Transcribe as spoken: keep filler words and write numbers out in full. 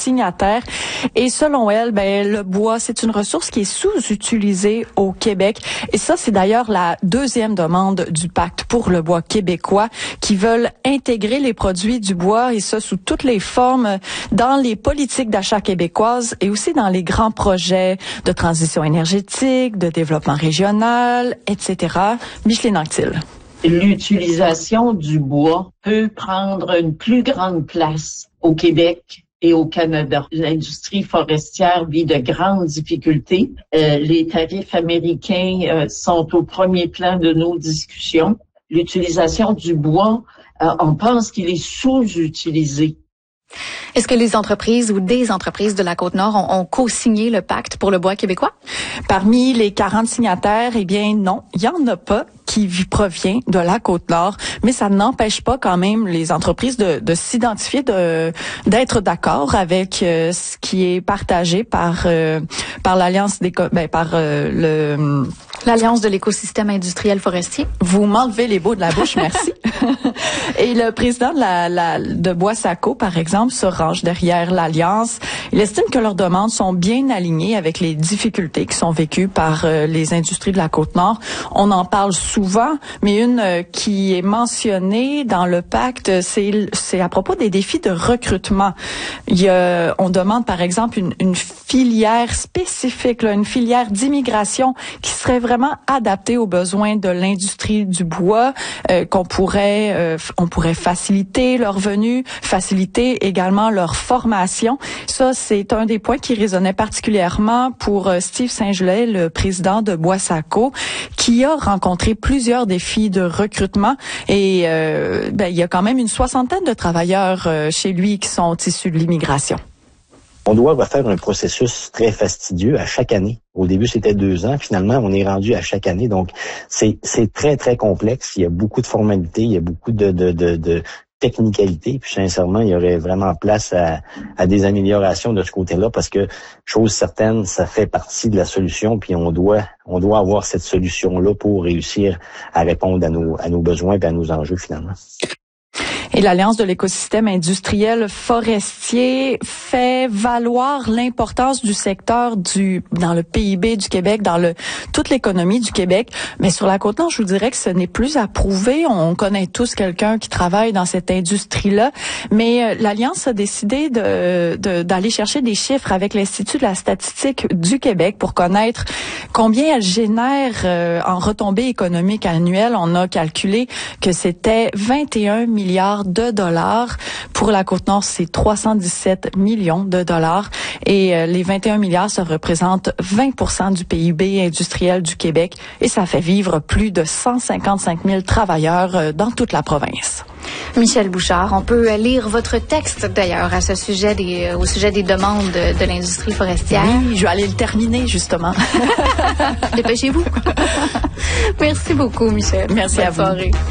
signataires. Et selon elle, ben, le bois, c'est une ressource qui est sous-utilisée au Québec. Et ça, c'est d'ailleurs la deuxième demande du Pacte pour le bois québécois, qui veulent intégrer les produits du bois, et ça sous toutes les formes, dans les politiques d'achat québécoises et aussi dans les grands projets de transition énergétique, de développement régional, et cetera. Micheline Anctil. L'utilisation du bois peut prendre une plus grande place au Québec et au Canada. L'industrie forestière vit de grandes difficultés. Euh, les tarifs américains euh, sont au premier plan de nos discussions. L'utilisation du bois, euh, on pense qu'il est sous-utilisé. Est-ce que les entreprises ou des entreprises de la Côte-Nord ont, ont co-signé le pacte pour le bois québécois? Parmi les quarante signataires, eh bien non, il y en a pas qui provient de la Côte-Nord, mais ça n'empêche pas quand même les entreprises de, de s'identifier, de d'être d'accord avec euh, ce qui est partagé par euh, par l'alliance des ben, par euh, le l'Alliance de l'écosystème industriel forestier. Vous m'enlevez les mots de la bouche, merci. Et le président de la, la de Boissaco, par exemple, se range derrière l'alliance. Il estime que leurs demandes sont bien alignées avec les difficultés qui sont vécues par euh, les industries de la Côte-Nord. On en parle souvent, mais une euh, qui est mentionnée dans le pacte, c'est c'est à propos des défis de recrutement. Il y a, on demande par exemple une, une filière spécifique, là, une filière d'immigration qui serait vraiment adaptée aux besoins de l'industrie du bois, euh, qu'on pourrait euh, on pourrait faciliter leur venue, faciliter également leur formation. Ça, c'est un des points qui résonnait particulièrement pour euh, Steve Saint-Gelais, le président de Boissaco, qui a rencontré plusieurs défis de recrutement. Et euh, ben, il y a quand même une soixantaine de travailleurs euh, chez lui qui sont issus de l'immigration. On doit refaire un processus très fastidieux à chaque année. Au début, c'était deux ans. Finalement, on est rendu à chaque année. Donc, c'est c'est très, très complexe. Il y a beaucoup de formalités, il y a beaucoup de, de, de, de technicalité. Puis sincèrement, il y aurait vraiment place à, à des améliorations de ce côté-là parce que, chose certaine, ça fait partie de la solution. Puis on doit on doit avoir cette solution-là pour réussir à répondre à nos, à nos besoins et à nos enjeux finalement. Et l'Alliance de l'écosystème industriel forestier fait valoir l'importance du secteur du dans le P I B du Québec, dans le toute l'économie du Québec. Mais sur la Côte-Nord, je vous dirais que ce n'est plus à prouver. On connaît tous quelqu'un qui travaille dans cette industrie-là. Mais euh, l'Alliance a décidé de, de d'aller chercher des chiffres avec l'Institut de la statistique du Québec pour connaître combien elle génère euh, en retombées économiques annuelles. On a calculé que c'était vingt et un milliards de dollars. Pour la Côte-Nord, c'est trois cent dix-sept millions de dollars. Et euh, les vingt et un milliards, ça représente vingt pour cent du P I B industriel du Québec. Et ça fait vivre plus de cent cinquante-cinq mille travailleurs euh, dans toute la province. Michel Bouchard, on peut lire votre texte d'ailleurs à ce sujet des, au sujet des demandes de, de l'industrie forestière. Oui, je vais aller le terminer justement. Dépêchez-vous. Merci beaucoup, Michel. Merci Bonne à vous. soirée.